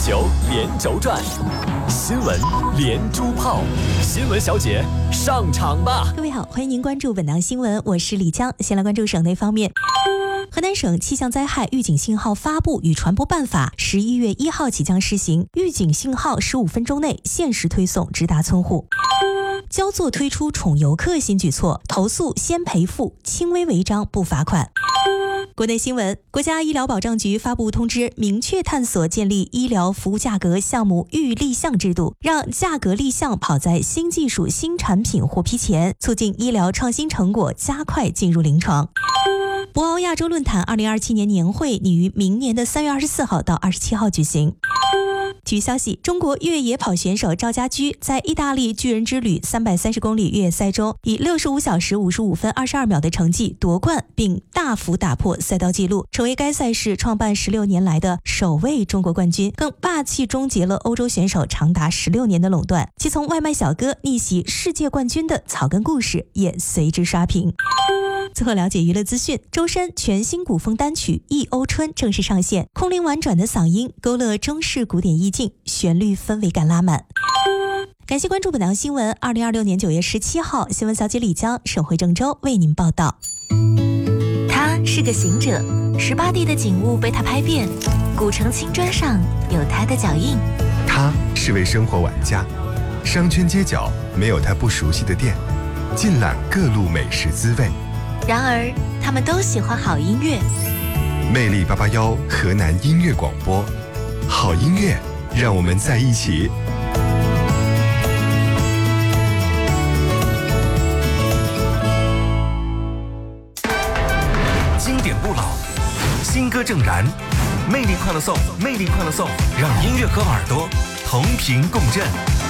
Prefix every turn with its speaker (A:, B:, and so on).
A: 球连轴转，新闻连珠炮，新闻小姐上场吧！
B: 各位好，欢迎您关注本档新闻，我是李江。先来关注省内方面。河南省气象灾害预警信号发布与传播办法11月1号起将施行，预警信号15分钟内限时推送直达村户。焦作推出宠游客新举措，投诉先赔付，轻微违章不罚款。国内新闻，国家医疗保障局发布通知，明确探索建立医疗服务价格项目预立项制度，让价格立项跑在新技术新产品获批前，促进医疗创新成果加快进入临床。博鳌亚洲论坛2027年年会拟于明年的3月24号到27号举行。据消息，中国越野跑选手赵家驹在意大利巨人之旅330公里越野赛中，以65小时55分22秒的成绩夺冠，并大幅打破赛道纪录，成为该赛事创办16年来的首位中国冠军，更霸气终结了欧洲选手长达16年的垄断。其从外卖小哥逆袭世界冠军的草根故事也随之刷屏。最后了解娱乐资讯，周深全新古风单曲《忆欧春》正式上线，空灵婉转的嗓音勾勒中式古典意境，旋律氛围感拉满。感谢关注本档新闻，2026年9月17号，新闻小姐李江、省会郑州为您报道。
C: 他是个行者，18地的景物被他拍遍，古城青砖上有他的脚印。
D: 他是位生活玩家，商圈街角没有他不熟悉的店，尽览各路美食滋味。
C: 然而他们都喜欢好音乐。
D: 魅力881河南音乐广播，好音乐让我们在一起。
E: 经典不老，新歌正燃，魅力快乐颂，魅力快乐颂，让音乐和耳朵同频共振。